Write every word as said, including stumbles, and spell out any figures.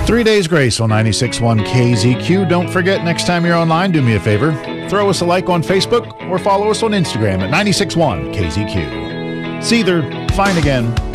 Three Days Grace on ninety-six point one K Z Q. Don't forget, next time you're online, do me a favor. Throw us a like on Facebook or follow us on Instagram at ninety-six point one K Z Q. See either. Fine again.